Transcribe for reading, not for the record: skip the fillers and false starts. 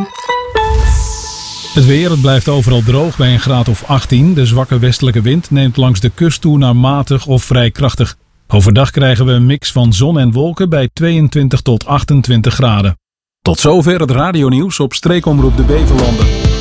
Het weer, het blijft overal droog bij een graad of 18. De zwakke westelijke wind neemt langs de kust toe naar matig of vrij krachtig. Overdag krijgen we een mix van zon en wolken bij 22 tot 28 graden. Tot zover het radionieuws op Streekomroep de Beverlanden.